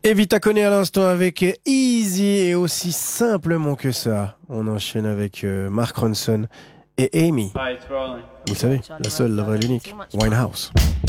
Et Vita connaît à l'instant avec Easy et aussi simplement que ça. On enchaîne avec Mark Ronson et Amy. Vous le savez, la seule, la vraie, l'unique. Winehouse.